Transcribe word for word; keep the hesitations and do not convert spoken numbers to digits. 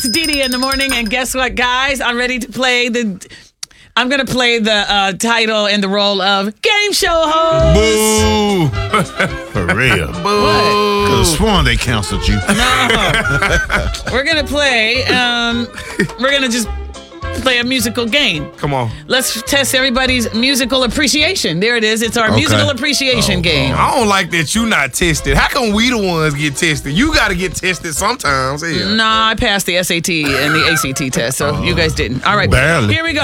It's Dee Dee in the morning, and guess what, guys? I'm ready to play the. I'm gonna play the uh, title and the role of game show host. Boo! For real. Boo! What? Could have sworn they canceled you. No. We're gonna play. Um, we're gonna just play a musical game. Come on. Let's test everybody's musical appreciation. There it is. It's our Okay. musical appreciation Oh, game. I don't like that you not tested. How come we the ones get tested? You got to get tested sometimes. Yeah. Nah, I passed the S A T and the A C T test, so you guys didn't. All right. Barely. Here we go.